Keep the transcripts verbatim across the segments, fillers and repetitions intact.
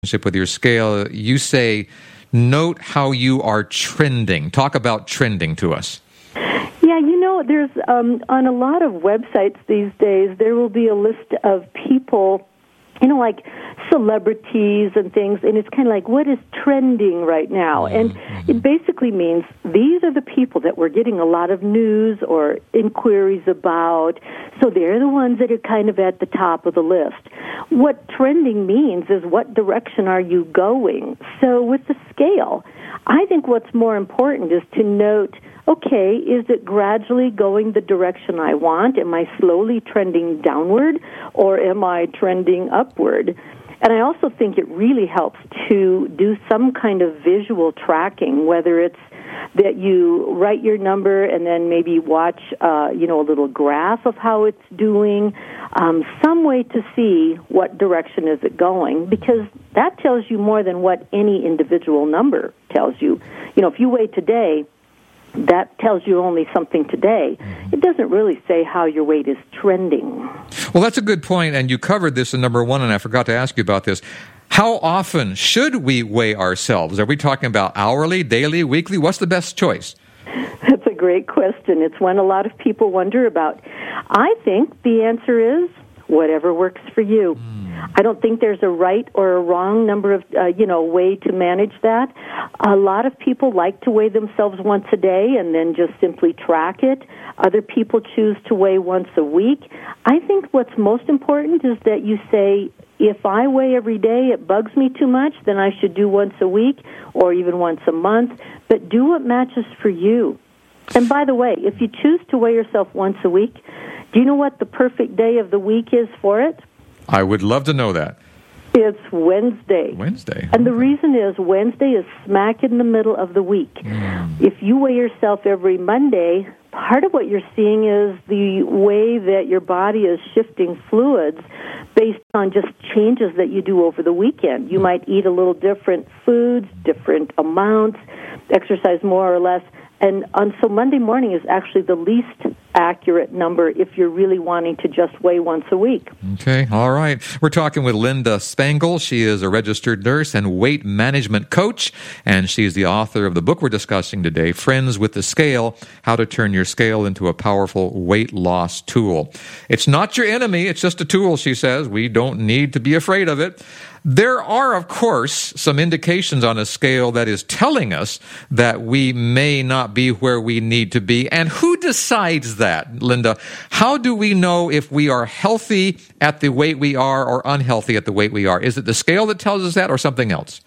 with your scale, you say, note how you are trending. Talk about trending to us. Yeah, you know, there's um, on a lot of websites these days, there will be a list of people, you know, like celebrities and things, and it's kind of like, what is trending right now? And it basically means these are the people that we're getting a lot of news or inquiries about, so they're the ones that are kind of at the top of the list. What trending means is what direction are you going? So with the scale, I think what's more important is to note, okay, is it gradually going the direction I want? Am I slowly trending downward, or am I trending upward? And I also think it really helps to do some kind of visual tracking, whether it's that you write your number and then maybe watch, uh, you know, a little graph of how it's doing, um, some way to see what direction is it going, because that tells you more than what any individual number tells you. You know, if you weigh today, that tells you only something today. It doesn't really say how your weight is trending. Well, that's a good point, and you covered this in number one, and I forgot to ask you about this. How often should we weigh ourselves? Are we talking about hourly, daily, weekly? What's the best choice? That's a great question. It's one a lot of people wonder about. I think the answer is whatever works for you. Mm. I don't think there's a right or a wrong number of, uh, you know, way to manage that. A lot of people like to weigh themselves once a day and then just simply track it. Other people choose to weigh once a week. I think what's most important is that you say, if I weigh every day, it bugs me too much, then I should do once a week or even once a month. But do what matches for you. And by the way, if you choose to weigh yourself once a week, do you know what the perfect day of the week is for it? I would love to know that. It's Wednesday. Wednesday. And the reason is Wednesday is smack in the middle of the week. Mm. If you weigh yourself every Monday, part of what you're seeing is the way that your body is shifting fluids based on just changes that you do over the weekend. You might eat a little different foods, different amounts, exercise more or less. And on, so Monday morning is actually the least accurate number if you're really wanting to just weigh once a week. Okay, all right. We're talking with Linda Spangle. She is a registered nurse and weight management coach, and she's the author of the book we're discussing today, Friends with the Scale, How to Turn Your Scale into a Powerful Weight Loss Tool. It's not your enemy, it's just a tool, she says. We don't need to be afraid of it. There are, of course, some indications on a scale that is telling us that we may not be where we need to be. And who decides that, Linda? How do we know if we are healthy at the weight we are or unhealthy at the weight we are? Is it the scale that tells us that or something else?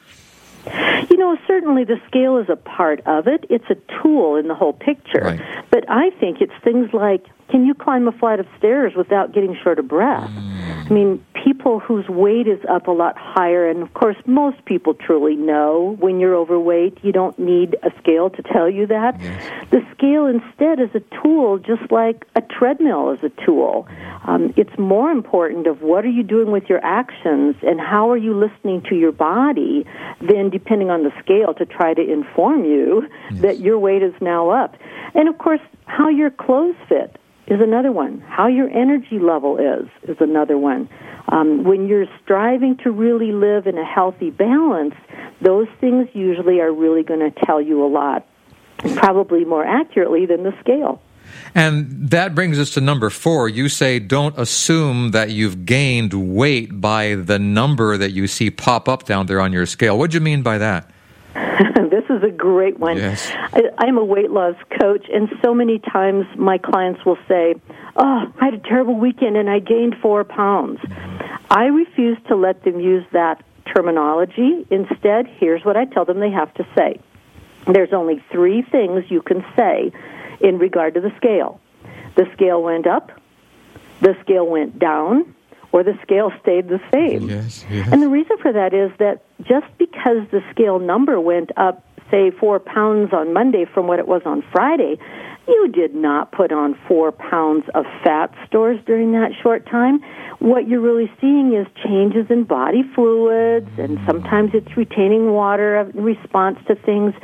You know, certainly the scale is a part of it. It's a tool in the whole picture. Right. But I think it's things like, can you climb a flight of stairs without getting short of breath? Mm. I mean, people whose weight is up a lot higher, and of course most people truly know when you're overweight, you don't need a scale to tell you that. Yes. The scale instead is a tool, just like a treadmill is a tool. Um, it's more important of what are you doing with your actions and how are you listening to your body than depending on the scale to try to inform you yes. that your weight is now up. And of course, how your clothes fit is another one. How your energy level is is another one. Um, when you're striving to really live in a healthy balance, those things usually are really going to tell you a lot, probably more accurately than the scale. And that brings us to number four. You say don't assume that you've gained weight by the number that you see pop up down there on your scale. What do you mean by that? This is a great one. Yes. I, I'm a weight loss coach, and so many times my clients will say, oh, I had a terrible weekend and I gained four pounds. I refuse to let them use that terminology. Instead, here's what I tell them they have to say. There's only three things you can say in regard to the scale. The scale went up, the scale went down, or the scale stayed the same. Yes, yes. And the reason for that is that just because the scale number went up, say, four pounds on Monday from what it was on Friday, you did not put on four pounds of fat stores during that short time. What you're really seeing is changes in body fluids, and sometimes it's retaining water in response to things.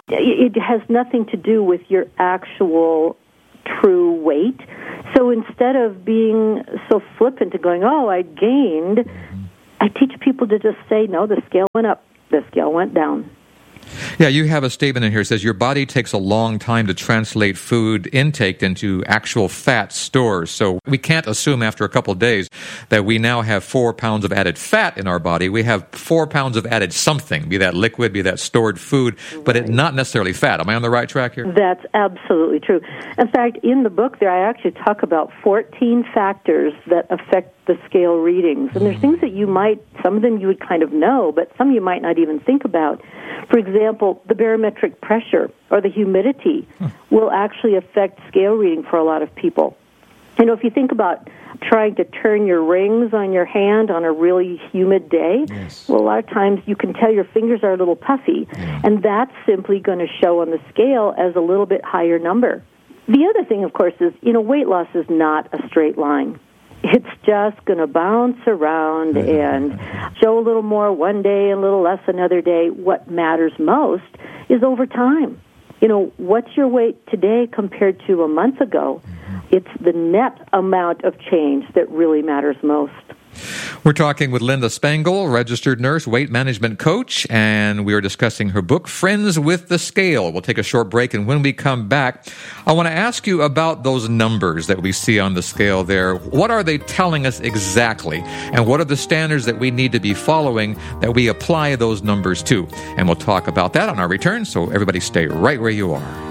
It has nothing to do with your actual true weight. So instead of being so flippant to going, oh, I gained, I teach people to just say, no, the scale went up, the scale went down. Yeah, you have a statement in here that says your body takes a long time to translate food intake into actual fat stores. So we can't assume after a couple of days that we now have four pounds of added fat in our body. We have four pounds of added something, be that liquid, be that stored food, but it not necessarily fat. Am I on the right track here? That's absolutely true. In fact, in the book there, I actually talk about fourteen factors that affect the scale readings. And there's things that you might, some of them you would kind of know, but some you might not even think about. For example, the barometric pressure or the humidity huh. will actually affect scale reading for a lot of people. You know, if you think about trying to turn your rings on your hand on a really humid day, yes. well, a lot of times you can tell your fingers are a little puffy, yeah. and that's simply going to show on the scale as a little bit higher number. The other thing, of course, is, you know, weight loss is not a straight line. It's just going to bounce around and show a little more one day and a little less another day. What matters most is over time. You know, what's your weight today compared to a month ago? It's the net amount of change that really matters most. We're talking with Linda Spangle, registered nurse, weight management coach, and we are discussing her book, Friends with the Scale. We'll take a short break, and when we come back, I want to ask you about those numbers that we see on the scale there. What are they telling us exactly? And what are the standards that we need to be following that we apply those numbers to? And we'll talk about that on our return, so everybody stay right where you are.